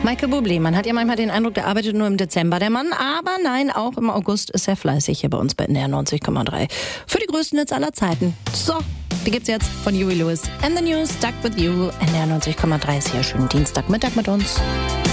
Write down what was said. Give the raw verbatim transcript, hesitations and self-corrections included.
Michael Bublé, man hat ja manchmal den Eindruck, der arbeitet nur im Dezember, der Mann. Aber nein, auch im August ist er fleißig hier bei uns bei N D R neunzig Komma drei. Für die größten Hits aller Zeiten. So, die gibt's jetzt von Huey Lewis and the News, Stuck with You. N D R neunzig Komma drei ist hier. Schönen Dienstagmittag mit uns.